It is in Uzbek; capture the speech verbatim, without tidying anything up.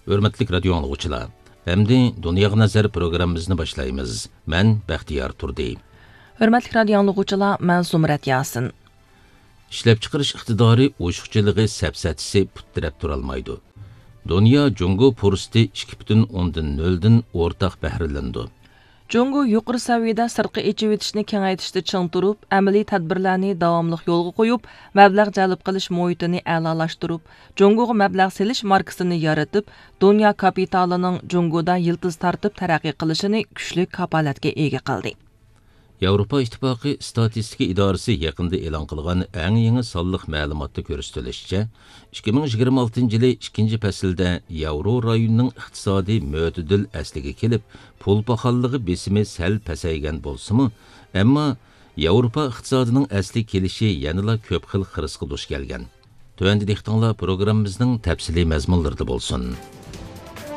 Hürmetlik radyo anlıqçılar, Әмді Дүнияға назар программамызны башлаймыз. Мен Бәхтияр Турди. Hürmetlik radyo anlıqçılar, мен Zumrat Yasin. İşləp çıxırış iqtidari oşuqçılığı səpsətisi puttirəb turalmaydı. Dünya Jungo fursati ikki butun o'ndan noldan o'rtaq bəhrləndi. Jungo yuqori saviyada sirtqi echib etishni kengaytirishda ching turib, amaliy tadbirlarni davomli yo'lga qo'yib, mablag' jalb qilish muhitini a'lolashtirib, Jungoga mablag' selish markasini yaratib, dunyo kapitalining Jungoda yildiz tartib taraqqiy qilishini kuchli kapolatga ega qildi. Yevropa İttifaqı Statistika İdarəsi yaqında e'lon qilgan eng yangi sonliq ma'lumotda ko'rsatilishicha, ikki ming yigirma oltinchi yili ikkinchi faslda Yevro rayonining iqtisodiy mo'tadil asliga kelib, pul paxolligi besimi sal pasaygan bo'lsa-mu, ammo Yevropa iqtisodining asli kelishi yanada ko'p xil xirisga duch kelgan. Tövəndə dehqonlar programmamızning tafsiliy mazmunlarida bo'lsin.